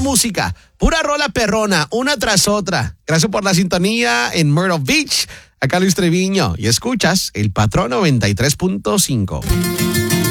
música, pura rola perrona, una tras otra. Gracias por la sintonía en Myrtle Beach. Acá Luis Treviño y escuchas El Patrón 93.5.